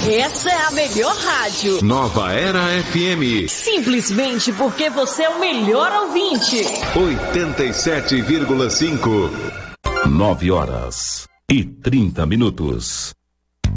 Essa é a melhor rádio. Nova Era FM. Simplesmente porque você é o melhor ouvinte. 87,5. 9h30.